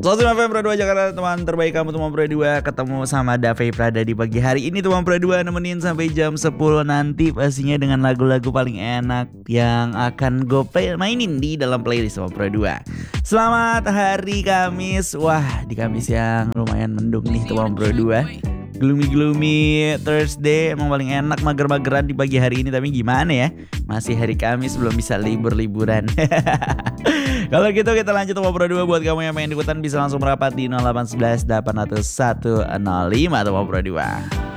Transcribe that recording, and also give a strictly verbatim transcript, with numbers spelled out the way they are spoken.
seratus lima F M Pro dua Jakarta, teman terbaik kamu teman Pro dua. Ketemu sama Dave Prada di pagi hari ini teman Pro dua, nemenin sampai jam sepuluh nanti pastinya dengan lagu-lagu paling enak yang akan gue play, mainin di dalam playlist teman Pro dua. Selamat hari Kamis. Wah, di Kamis yang lumayan mendung nih teman Pro dua. Gloomy-gloomy Thursday, emang paling enak mager-mageran di pagi hari ini. Tapi gimana ya, masih hari Kamis, belum bisa libur-liburan. Kalau gitu kita lanjut sama Pro dua. Buat kamu yang pengen ikutan bisa langsung merapat di nol delapan satu satu delapan nol satu satu nol lima atau Pro dua.